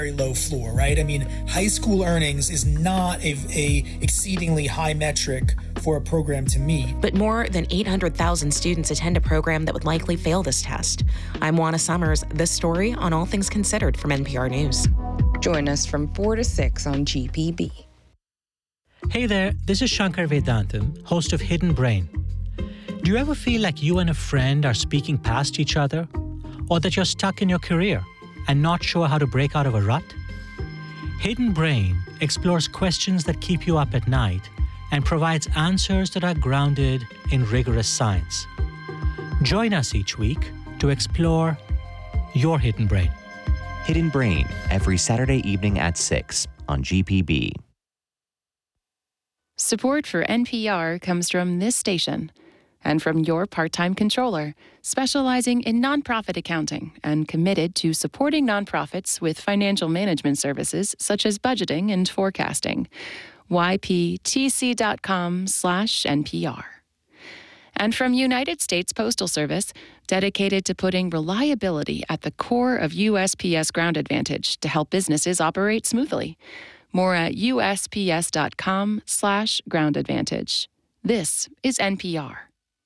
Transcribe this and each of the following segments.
very low floor, right? I mean, high school earnings is not a exceedingly high metric for a program to meet. But more than 800,000 students attend a program that would likely fail this test. I'm Juana Summers. This story on All Things Considered from NPR News. Join us from 4 to 6 on GPB. Hey there, this is Shankar Vedantam, host of Hidden Brain. Do you ever feel like you and a friend are speaking past each other? Or that you're stuck in your career and not sure how to break out of a rut? Hidden Brain explores questions that keep you up at night and provides answers that are grounded in rigorous science. Join us each week to explore your hidden brain. Hidden Brain, every Saturday evening at 6 on GPB. Support for NPR comes from this station and from your part-time controller, specializing in nonprofit accounting and committed to supporting nonprofits with financial management services such as budgeting and forecasting. yptc.com/NPR. And from United States Postal Service, dedicated to putting reliability at the core of USPS Ground Advantage to help businesses operate smoothly. More at USPS.com/Ground Advantage. This is NPR.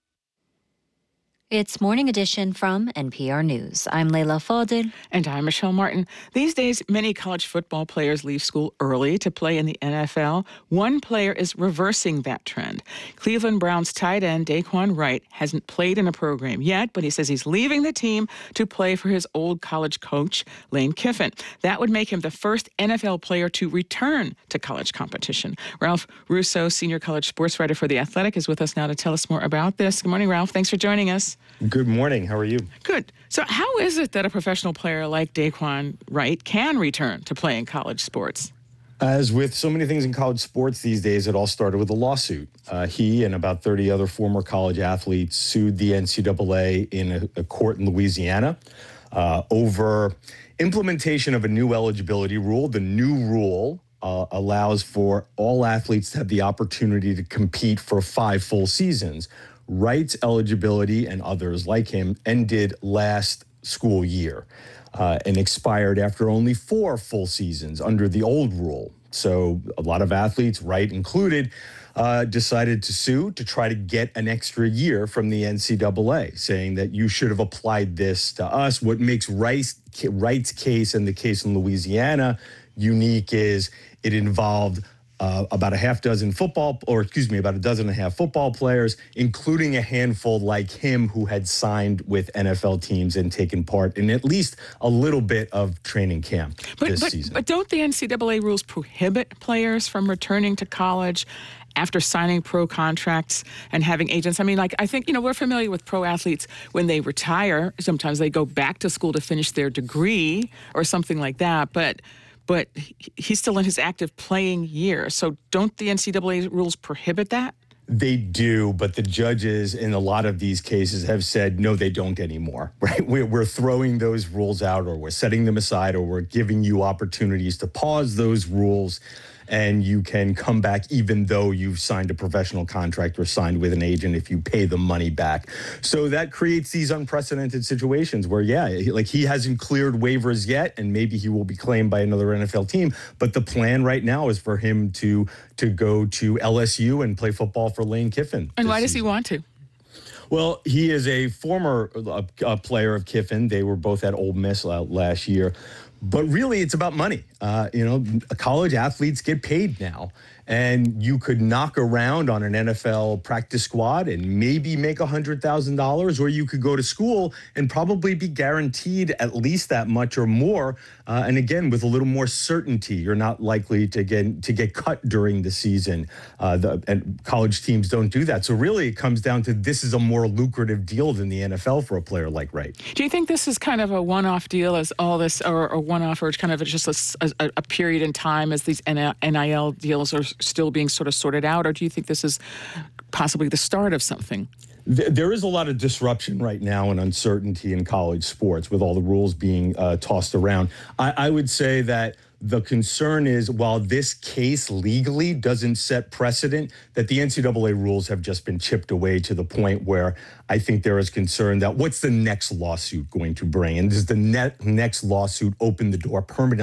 It's Morning Edition from NPR News. I'm Leila Fadel. And I'm Michelle Martin. These days, many college football players leave school early to play in the NFL. One player is reversing that trend. Cleveland Browns tight end Daquan Wright hasn't played in a program yet, but he says he's leaving the team to play for his old college coach, Lane Kiffin. That would make him the first NFL player to return to college competition. Ralph Russo, senior college sports writer for The Athletic, is with us now to tell us more about this. Good morning, Ralph. Thanks for joining us. Good morning. How are you? Good. So how is it that a professional player like Daquan Wright can return to playing college sports? As with so many things in college sports these days, it all started with a lawsuit. He and about 30 other former college athletes sued the NCAA in a court in Louisiana over implementation of a new eligibility rule. The new rule allows for all athletes to have the opportunity to compete for 5 full seasons. Wright's eligibility and others like him ended last school year and expired after only 4 full seasons under the old rule. So a lot of athletes, Wright included, decided to sue to try to get an extra year from the NCAA, saying that you should have applied this to us. What makes Wright's case and the case in Louisiana unique is it involved about a dozen and a half football players, including a handful like him who had signed with NFL teams and taken part in at least a little bit of training camp this season. But don't the NCAA rules prohibit players from returning to college after signing pro contracts and having agents? I mean, I think, we're familiar with pro athletes when they retire. Sometimes they go back to school to finish their degree or something like that. But he's still in his active playing year. So don't the NCAA rules prohibit that? They do, but the judges in a lot of these cases have said, no, they don't anymore, right? We're throwing those rules out, or we're setting them aside, or we're giving you opportunities to pause those rules, and you can come back even though you've signed a professional contract or signed with an agent if you pay the money back. So that creates these unprecedented situations where, he hasn't cleared waivers yet, and maybe he will be claimed by another NFL team. But the plan right now is for him to go to LSU and play football for Lane Kiffin. And why does he want to? Well, he is a former player of Kiffin. They were both at Ole Miss last year. But really, it's about money. College athletes get paid now. And you could knock around on an NFL practice squad and maybe make $100,000, or you could go to school and probably be guaranteed at least that much or more. And again, with a little more certainty, you're not likely to get cut during the season. And college teams don't do that. So really, it comes down to this is a more lucrative deal than the NFL for a player like Wright. Do you think this is kind of a one-off deal, as all this, or a one-off, or kind of just a period in time as these NIL deals are still being sort of sorted out, or do you think this is possibly the start of something? There is a lot of disruption right now and uncertainty in college sports with all the rules being tossed around. I would say that the concern is, while this case legally doesn't set precedent, that the NCAA rules have just been chipped away to the point where I think there is concern that what's the next lawsuit going to bring? And does the next lawsuit open the door permanently